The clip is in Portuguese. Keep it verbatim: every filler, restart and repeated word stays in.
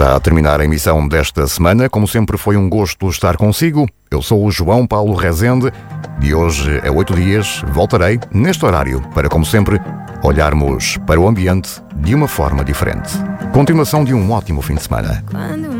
Está a terminar a emissão desta semana. Como sempre, foi um gosto estar consigo. Eu sou o João Paulo Rezende. De hoje a oito dias voltarei neste horário para, como sempre, olharmos para o ambiente de uma forma diferente. Continuação de um ótimo fim de semana.